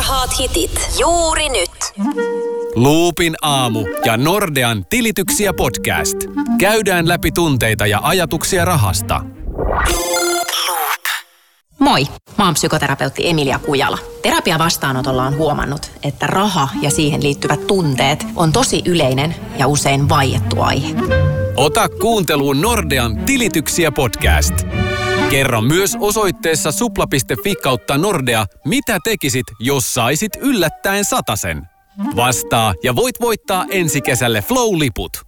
Parhaat hitit juuri nyt. Loopin aamu ja Nordean tilityksiä podcast. Käydään läpi tunteita ja ajatuksia rahasta. Moi, mä oon psykoterapeutti Emilia Kujala. Terapiavastaanotolla on huomannut, että raha ja siihen liittyvät tunteet on tosi yleinen ja usein vaiettu aihe. Ota kuunteluun Nordean tilityksiä podcast. Kerro myös osoitteessa supla.fi/Nordea, mitä tekisit, jos saisit yllättäen 100. Vastaa ja voit voittaa ensi kesälle Flow-liput.